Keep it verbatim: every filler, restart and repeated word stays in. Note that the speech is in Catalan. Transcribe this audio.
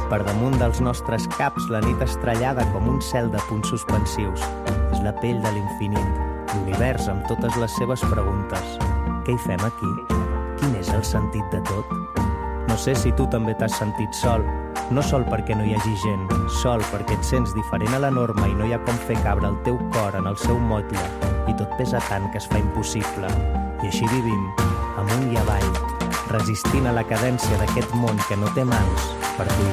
Per damunt dels nostres caps, la nit estrellada com un cel de punts suspensius. És la pell de l'infinit, l'univers amb totes les seves preguntes. Què hi fem aquí? Quin és el sentit de tot? No sé si tu també t'has sentit sol. No sol perquè no hi hagi gent, sol perquè et sents diferent a la norma i no hi ha com fer cabre el teu cor en el seu motlle i tot pesa tant que es fa impossible. I així vivim, amunt i avall, resistint a la cadència d'aquest món que no té mans per tu i